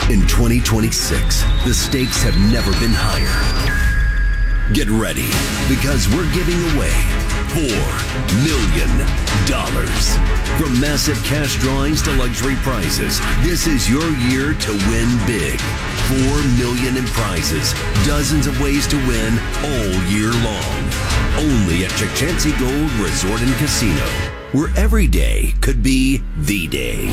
In 2026, the stakes have never been higher. Get ready, because we're giving away $4 million. From massive cash drawings to luxury prizes, this is your year to win big. $4 million in prizes, dozens of ways to win all year long. Only at Chukchansi Gold Resort and Casino, where every day could be the day.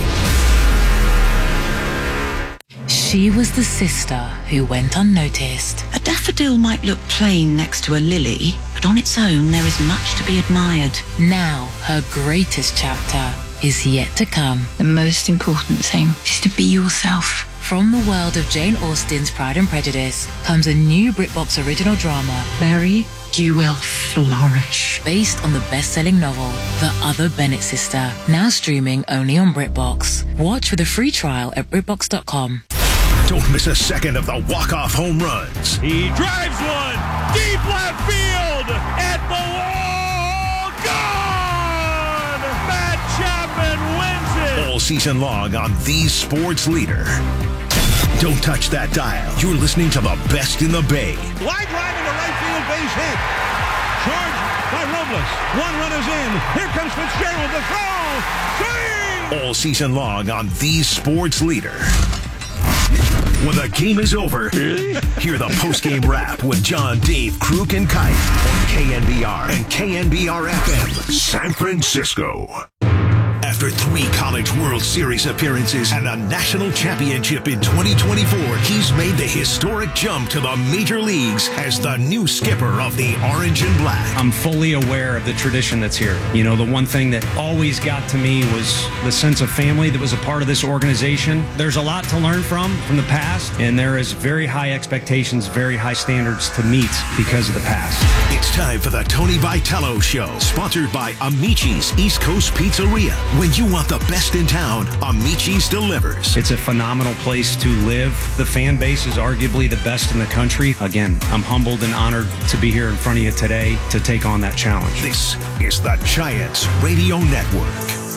She was the sister who went unnoticed. A daffodil might look plain next to a lily, but on its own there is much to be admired. Now, her greatest chapter is yet to come. The most important thing is to be yourself. From the world of Jane Austen's Pride and Prejudice comes a new BritBox original drama, Mary, you will flourish. based on the best-selling novel, The Other Bennett Sister, now streaming only on BritBox. Watch with a free trial at BritBox.com. Don't miss a second of the walk-off home runs. He drives one deep left field at the wall. Gone! Matt Chapman wins it. All season long on the sports leader. Don't touch that dial. You're listening to the best in the Bay. Line drive into right field, base hit. Charged by Robles. One run is in. Here comes Fitzgerald, the throw. Swing! All season long on the sports leader. When the game is over, hear the post-game wrap with John, Dave, Kruk, and Kite on KNBR and KNBR-FM, San Francisco. After 3 College World Series appearances and a national championship in 2024, he's made the historic jump to the major leagues as the new skipper of the Orange and Black. I'm fully aware of the tradition that's here. You know, the one thing that always got to me was the sense of family that was a part of this organization. There's a lot to learn from the past, and there is very high expectations, very high standards to meet because of the past. It's time for the Tony Vitello Show, sponsored by Amici's East Coast Pizzeria. When you want the best in town, Amici's delivers. It's a phenomenal place to live. The fan base is arguably the best in the country. Again, I'm humbled and honored to be here in front of you today to take on that challenge. This is the Giants Radio Network.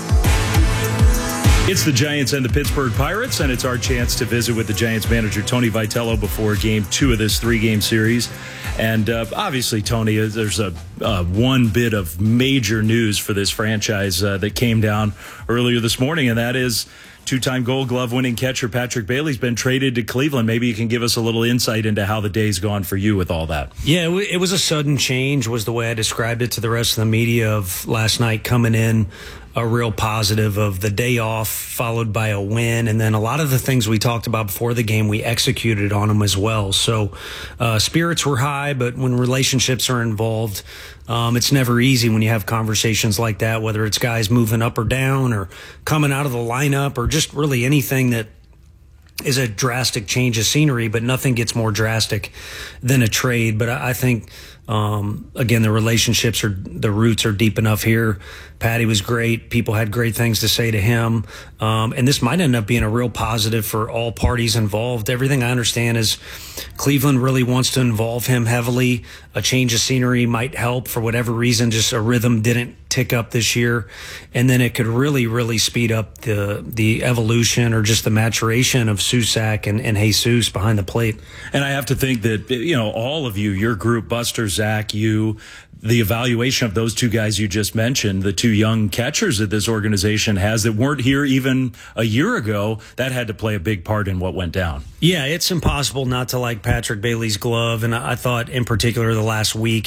It's the Giants and the Pittsburgh Pirates, and it's our chance to visit with the Giants manager, Tony Vitello, before Game 2 of this 3-game series. And obviously, Tony, there's one bit of major news for this franchise that came down earlier this morning, and that is two-time Gold Glove winning catcher Patrick Bailey's been traded to Cleveland. Maybe you can give us a little insight into how the day's gone for you with all that. Yeah, it was a sudden change, was the way I described it to the rest of the media of last night, coming in a real positive of the day off followed by a win. And then a lot of the things we talked about before the game, we executed on them as well. So spirits were high, but when relationships are involved, it's never easy when you have conversations like that, whether it's guys moving up or down or coming out of the lineup or just really anything that is a drastic change of scenery, but nothing gets more drastic than a trade. But I think, again, the relationships the roots are deep enough here. Patty was great. People had great things to say to him. And this might end up being a real positive for all parties involved. Everything I understand is Cleveland really wants to involve him heavily. A change of scenery might help for whatever reason. Just a rhythm didn't tick up this year. And then it could really, really speed up the evolution or just the maturation of Susac and Jesus behind the plate. And I have to think that, you know, all of you, your group, Buster, Zach, you, the evaluation of those two guys you just mentioned, the two young catchers that this organization has that weren't here even a year ago, that had to play a big part in what went down. Yeah, it's impossible not to like Patrick Bailey's glove. And I thought in particular the last week,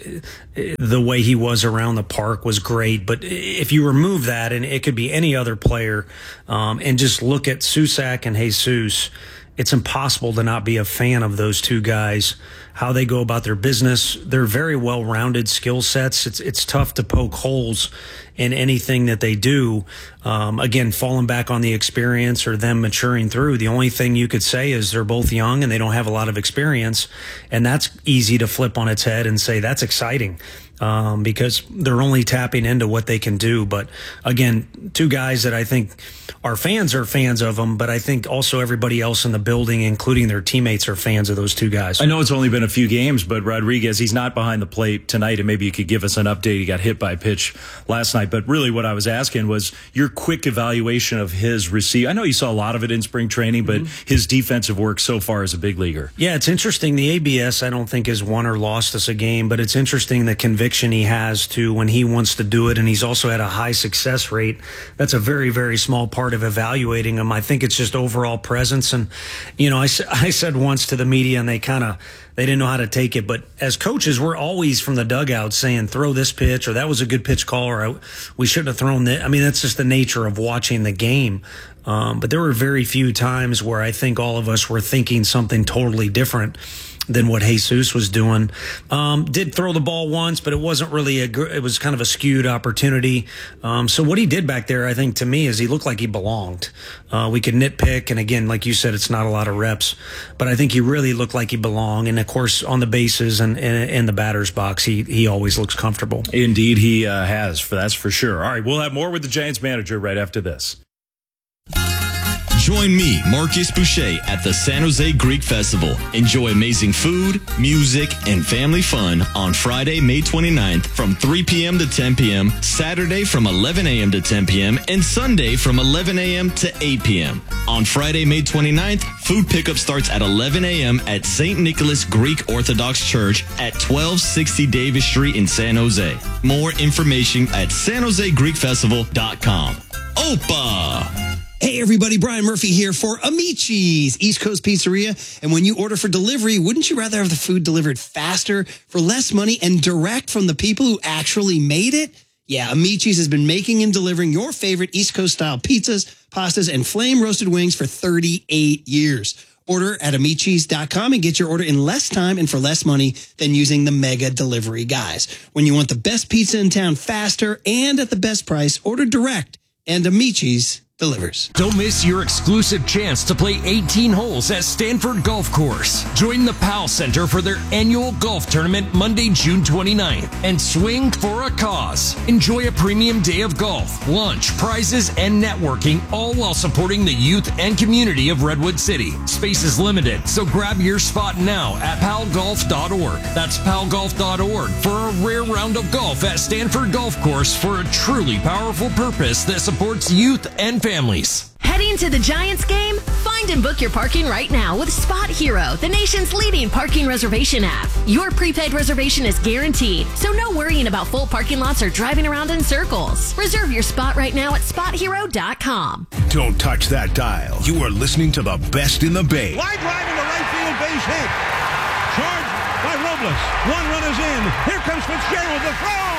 the way he was around the park was great. But if you remove that, and it could be any other player, and just look at Susac and Jesus, it's impossible to not be a fan of those two guys, how they go about their business. They're very well-rounded skill sets. It's tough to poke holes in anything that they do. Again, falling back on the experience or them maturing through, the only thing you could say is they're both young and they don't have a lot of experience, and that's easy to flip on its head and say that's exciting. because they're only tapping into what they can do. But again, two guys that I think our fans are fans of them, but I think also everybody else in the building, including their teammates, are fans of those two guys. I know it's only been a few games, but Rodriguez, he's not behind the plate tonight, and maybe you could give us an update. He got hit by a pitch last night, but really what I was asking was your quick evaluation of his receive. I know you saw a lot of it in spring training, but his defensive work so far as a big leaguer. Yeah, it's interesting. The ABS, I don't think, has won or lost us a game, but it's interesting the conviction he has to when he wants to do it, and he's also had a high success rate. That's a very, very small part of evaluating him. I think it's just overall presence. And, you know, I said once to the media, and they didn't know how to take it. But as coaches, we're always from the dugout saying, throw this pitch, or that was a good pitch call, or we shouldn't have thrown that. I mean, that's just the nature of watching the game. But there were very few times where I think all of us were thinking something totally different than what Jesus was doing. Did throw the ball once, but it wasn't really it was kind of a skewed opportunity. So what he did back there, I think, to me, is he looked like he belonged. We could nitpick, and again, like you said, it's not a lot of reps, but I think he really looked like he belonged. And of course, on the bases and in the batter's box, he always looks comfortable. Indeed, he has. That's for sure. All right, we'll have more with the Giants manager right after this. Join me, Marcus Boucher, at the San Jose Greek Festival. Enjoy amazing food, music, and family fun on Friday, May 29th from 3 p.m. to 10 p.m., Saturday from 11 a.m. to 10 p.m., and Sunday from 11 a.m. to 8 p.m. On Friday, May 29th, food pickup starts at 11 a.m. at St. Nicholas Greek Orthodox Church at 1260 Davis Street in San Jose. More information at sanjosegreekfestival.com. Opa! Hey everybody, Brian Murphy here for Amici's, East Coast Pizzeria. And when you order for delivery, wouldn't you rather have the food delivered faster, for less money, and direct from the people who actually made it? Yeah, Amici's has been making and delivering your favorite East Coast style pizzas, pastas, and flame roasted wings for 38 years. Order at Amici's.com and get your order in less time and for less money than using the mega delivery guys. When you want the best pizza in town faster and at the best price, order direct, and Amici's delivers. Don't miss your exclusive chance to play 18 holes at Stanford Golf Course. Join the Powell Center for their annual golf tournament Monday, June 29th, and swing for a cause. Enjoy a premium day of golf, lunch, prizes, and networking, all while supporting the youth and community of Redwood City. Space is limited, so grab your spot now at powellgolf.org. That's powellgolf.org for a rare round of golf at Stanford Golf Course for a truly powerful purpose that supports youth and families. Heading to the Giants game? Find and book your parking right now with Spot Hero, the nation's leading parking reservation app. Your prepaid reservation is guaranteed, so no worrying about full parking lots or driving around in circles. Reserve your spot right now at SpotHero.com. Don't touch that dial. You are listening to the best in the Bay. Line drive into right field, base hit. Charged by Robles. One run is in. Here comes Fitzgerald, the throw.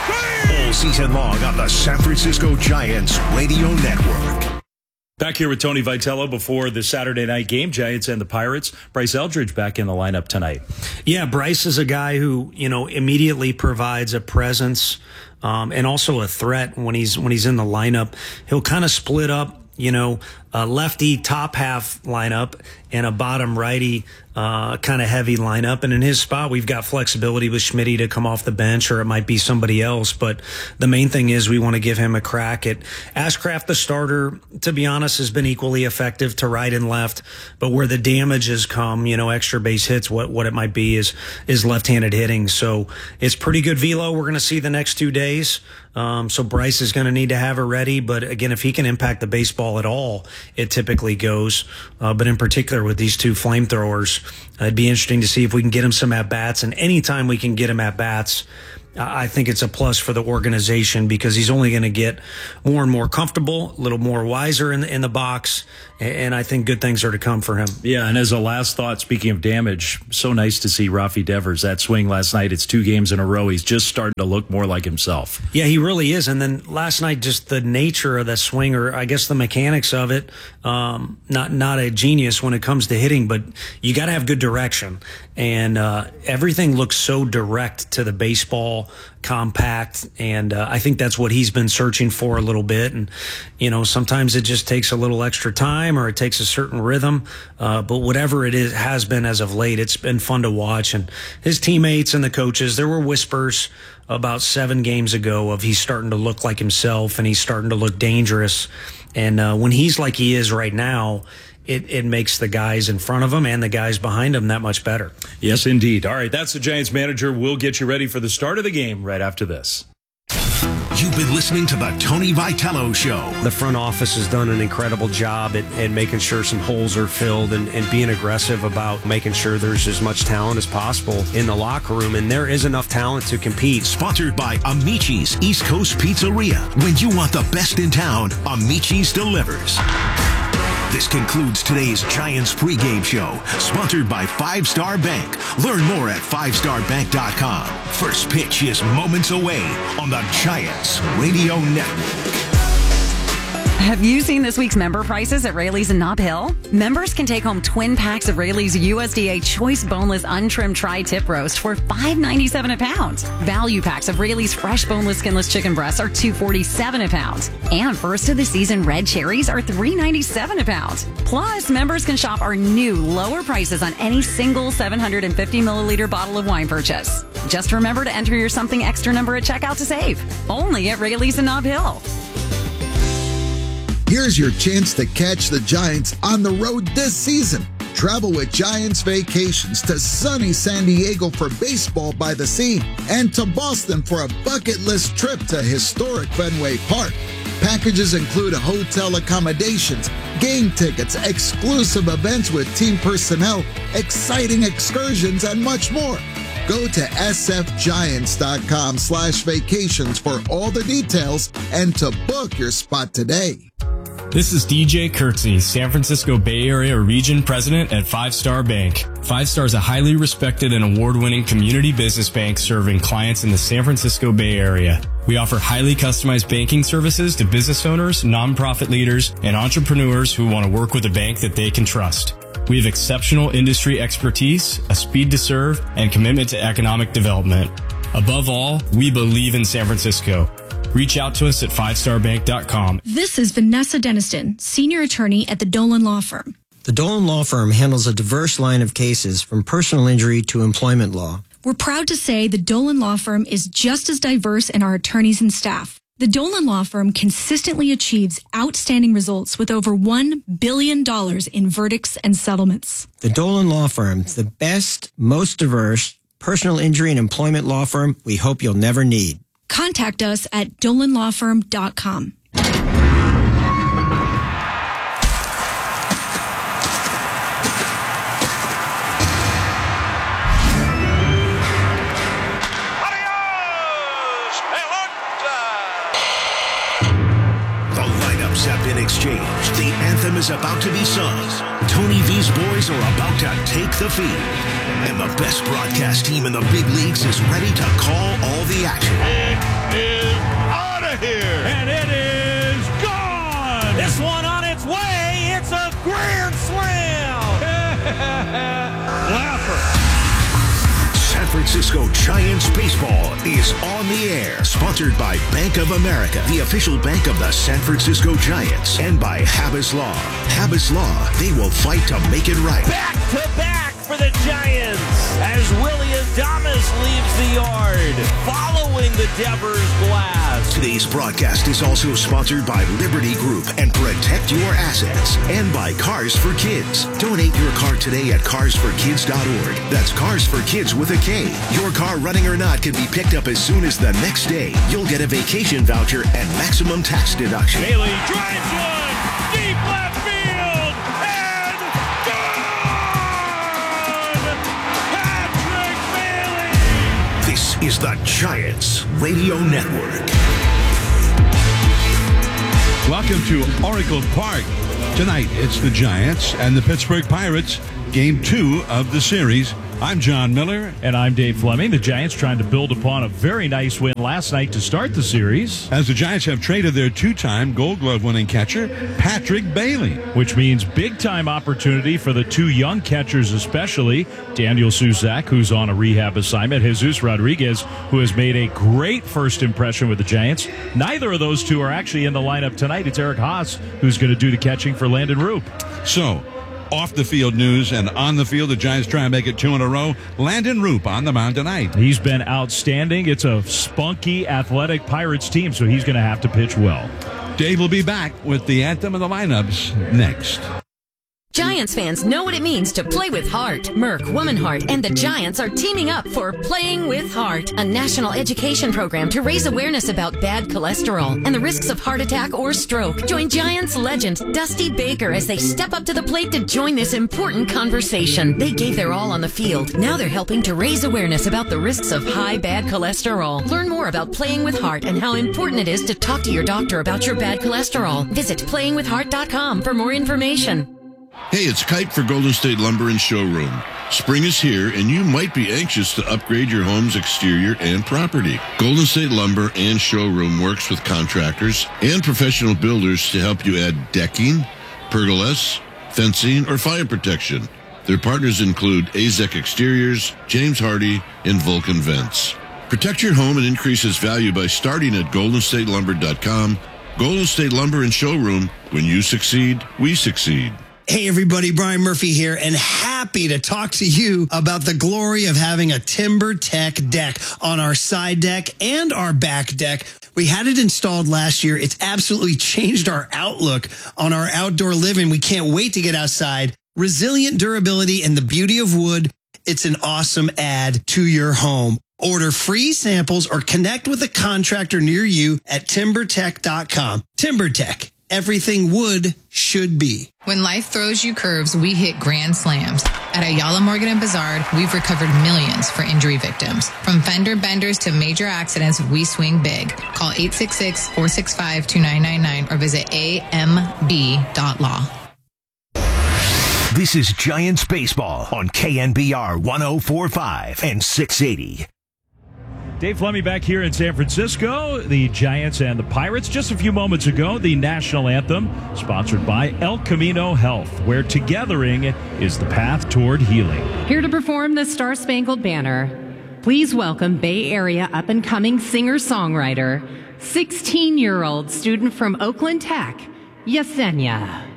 All season long on the San Francisco Giants Radio Network. Back here with Tony Vitello before the Saturday night game, Giants and the Pirates. Bryce Eldridge back in the lineup tonight. Yeah, Bryce is a guy who, immediately provides a presence and also a threat when he's in the lineup. He'll kind of split up, a lefty top half lineup and a bottom righty kind of heavy lineup. And in his spot, we've got flexibility with Schmitty to come off the bench, or it might be somebody else. But the main thing is we want to give him a crack at Ashcraft. The starter, to be honest, has been equally effective to right and left. But where the damage has come, extra base hits, what it might be is left-handed hitting. So it's pretty good velo we're going to see the next 2 days. So Bryce is going to need to have it ready. But again, if he can impact the baseball at all, it typically goes. But in particular with these two flamethrowers, it'd be interesting to see if we can get him some at-bats. And anytime we can get him at-bats, I think it's a plus for the organization because he's only going to get more and more comfortable, a little more wiser in the box, and I think good things are to come for him. Yeah, and as a last thought, speaking of damage, so nice to see Rafi Devers. That swing last night, it's 2 games in a row. He's just starting to look more like himself. Yeah, he really is. And then last night, just the nature of that swing, or I guess the mechanics of it, not a genius when it comes to hitting, but you got to have good direction. And everything looks so direct to the baseball. ball, compact, and I think that's what he's been searching for a little bit. And, sometimes it just takes a little extra time or it takes a certain rhythm. But whatever it is, has been as of late, it's been fun to watch. And his teammates and the coaches, there were whispers about 7 games ago of he's starting to look like himself and he's starting to look dangerous. And when he's like he is right now, it makes the guys in front of him and the guys behind him that much better. Yes, indeed. All right, that's the Giants manager. We'll get you ready for the start of the game right after this. You've been listening to the Tony Vitello Show. The front office has done an incredible job at making sure some holes are filled and being aggressive about making sure there's as much talent as possible in the locker room, and there is enough talent to compete. Sponsored by Amici's East Coast Pizzeria. When you want the best in town, Amici's delivers. This concludes today's Giants pregame show, sponsored by 5 Star Bank. Learn more at 5starbank.com. First pitch is moments away on the Giants Radio Network. Have you seen this week's member prices at Raley's in Nob Hill? Members can take home twin packs of Raley's USDA Choice Boneless Untrimmed Tri-Tip Roast for $5.97 a pound. Value packs of Raley's Fresh Boneless Skinless Chicken Breasts are $2.47 a pound. And first of the season red cherries are $3.97 a pound. Plus, members can shop our new lower prices on any single 750 milliliter bottle of wine purchase. Just remember to enter your something extra number at checkout to save. Only at Raley's in Nob Hill. Here's your chance to catch the Giants on the road this season. Travel with Giants Vacations to sunny San Diego for baseball by the sea and to Boston for a bucket list trip to historic Fenway Park. Packages include hotel accommodations, game tickets, exclusive events with team personnel, exciting excursions, and much more. Go to sfgiants.com/vacations for all the details and to book your spot today. This is DJ Kurtzy, San Francisco Bay Area Region President at 5 Star Bank. 5 Star is a highly respected and award-winning community business bank serving clients in the San Francisco Bay Area. We offer highly customized banking services to business owners, nonprofit leaders, and entrepreneurs who want to work with a bank that they can trust. We have exceptional industry expertise, a speed to serve, and commitment to economic development. Above all, we believe in San Francisco. Reach out to us at 5starbank.com. This is Vanessa Deniston, senior attorney at the Dolan Law Firm. The Dolan Law Firm handles a diverse line of cases from personal injury to employment law. We're proud to say the Dolan Law Firm is just as diverse in our attorneys and staff. The Dolan Law Firm consistently achieves outstanding results with over $1 billion in verdicts and settlements. The Dolan Law Firm, the best, most diverse personal injury and employment law firm we hope you'll never need. Contact us at dolanlawfirm.com. Have been exchanged. The anthem is about to be sung. Tony V's boys are about to take the field. And the best broadcast team in the big leagues is ready to call all the action. It is out of here. And it is gone. This one on its way. It's a grand slam. Lapper. San Francisco Giants baseball is on the air. Sponsored by Bank of America, the official bank of the San Francisco Giants, and by Habas Law. Habas Law, they will fight to make it right. Back to back for the Giants as Willie Adames leaves the yard following the Devers blast. Today's broadcast is also sponsored by Liberty Group and Protect Your Assets, and by Cars for Kids. Donate your car today at carsforkids.org. That's Cars for Kids with a K. Your car, running or not, can be picked up as soon as the next day. You'll get a vacation voucher and maximum tax deduction. Bailey drives one deep left field and gone. Patrick Bailey. This is the Giants Radio Network. Welcome to Oracle Park. Tonight, it's the Giants and the Pittsburgh Pirates. Game 2 of the series. I'm John Miller. And I'm Dave Fleming. The Giants trying to build upon a very nice win last night to start the series. As the Giants have traded their two-time Gold Glove winning catcher, Patrick Bailey. Which means big-time opportunity for the two young catchers especially. Daniel Susac, who's on a rehab assignment. Jesus Rodriguez, who has made a great first impression with the Giants. Neither of those two are actually in the lineup tonight. It's Eric Haas who's going to do the catching for Landon Roop. So, off the field news and on the field, the Giants try and make it 2 in a row. Landon Roop on the mound tonight. He's been outstanding. It's a spunky, athletic Pirates team, so he's going to have to pitch well. Dave will be back with the anthem of the lineups next. Giants fans know what it means to play with heart. Merck, Woman Heart, and the Giants are teaming up for Playing with Heart, a national education program to raise awareness about bad cholesterol and the risks of heart attack or stroke. Join Giants legend Dusty Baker as they step up to the plate to join this important conversation. They gave their all on the field. Now they're helping to raise awareness about the risks of high bad cholesterol. Learn more about Playing with Heart and how important it is to talk to your doctor about your bad cholesterol. Visit playingwithheart.com for more information. Hey, it's Kite for Golden State Lumber and Showroom. Spring is here, and you might be anxious to upgrade your home's exterior and property. Golden State Lumber and Showroom works with contractors and professional builders to help you add decking, pergolas, fencing, or fire protection. Their partners include AZEK Exteriors, James Hardy, and Vulcan Vents. Protect your home and increase its value by starting at goldenstatelumber.com. Golden State Lumber and Showroom. When you succeed, we succeed. Hey everybody, Brian Murphy here, and happy to talk to you about the glory of having a TimberTech deck on our side deck and our back deck. We had it installed last year. It's absolutely changed our outlook on our outdoor living. We can't wait to get outside. Resilient durability and the beauty of wood. It's an awesome add to your home. Order free samples or connect with a contractor near you at TimberTech.com. TimberTech. Everything wood should be. When life throws you curves, we hit grand slams. At Ayala Morgan & Bizard, we've recovered millions for injury victims. From fender benders to major accidents, we swing big. Call 866-465-2999 or visit amb.law. This is Giants Baseball on KNBR 104.5 and 680. Dave Fleming back here in San Francisco. The Giants and the Pirates. Just a few moments ago, the national anthem sponsored by El Camino Health, where togethering is the path toward healing. Here to perform the Star Spangled Banner, please welcome Bay Area up-and-coming singer-songwriter, 16-year-old student from Oakland Tech, Yesenia.